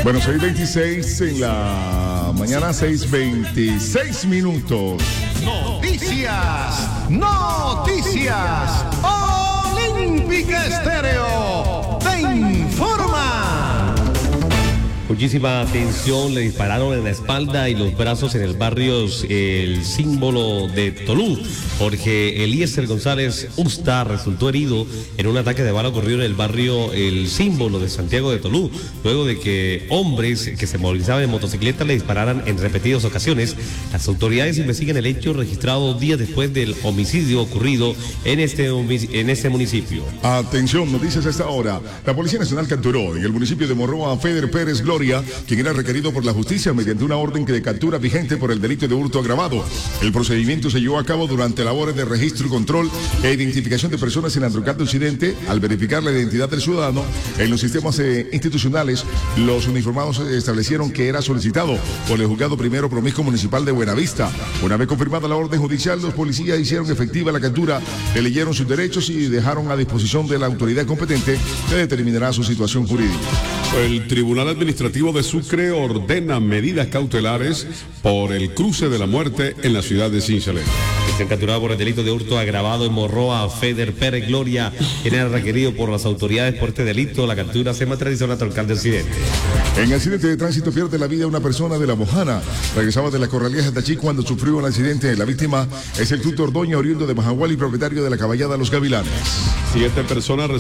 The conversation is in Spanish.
Bueno, 6:26 en la mañana, 6:26 minutos. Noticias. Olímpica Estéreo te informa. Muchísima atención, le dispararon en la espalda y los brazos en el barrio El Símbolo de Tolú. Jorge Eliezer González Usta resultó herido en un ataque de bala ocurrido en el barrio El Símbolo de Santiago de Tolú, luego de que hombres que se movilizaban en motocicleta le dispararan en repetidas ocasiones. Las autoridades investigan el hecho registrado días después del homicidio ocurrido en este municipio. Atención, noticias a esta hora. La Policía Nacional capturó en el municipio de Morroa a Feder Pérez Gloria, quien era requerido por la justicia mediante una orden de captura vigente por el delito de hurto agravado. El procedimiento se llevó a cabo durante labores de registro, control e identificación de personas en el local de incidente. Al verificar la identidad del ciudadano en los sistemas institucionales, los uniformados establecieron que era solicitado por el juzgado primero promiscuo municipal de Buenavista. Una vez confirmada la orden judicial, los policías hicieron efectiva la captura, le leyeron sus derechos y dejaron a disposición de la autoridad competente que determinará su situación jurídica. El Tribunal Administrativo de Sucre ordena medidas cautelares por el cruce de la muerte en la ciudad de Sincelejo. Están capturados por el delito de hurto agravado en Morroa a Feder Pérez Gloria, quien era requerido por las autoridades por este delito. La captura se materializó en la troncal de accidente. En accidente de tránsito pierde la vida una persona de La Mojana. Regresaba de la Corralía de Tachí cuando sufrió un accidente. La víctima es el Tuto Ordoña, oriundo de Majagual y propietario de la caballada Los Gavilanes. 7 personas